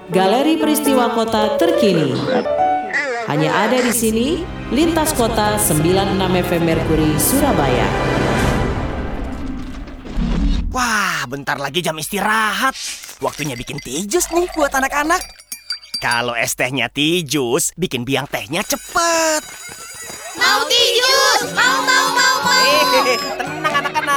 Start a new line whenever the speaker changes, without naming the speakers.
Galeri peristiwa kota terkini. Hanya ada di sini, Lintas Kota 96 FM Merkuri, Surabaya.
Wah, bentar lagi jam istirahat. Waktunya bikin tijus nih buat anak-anak. Kalau es tehnya tijus, bikin biang tehnya cepet.
Mau tijus! Mau!
Tenang anak-anak.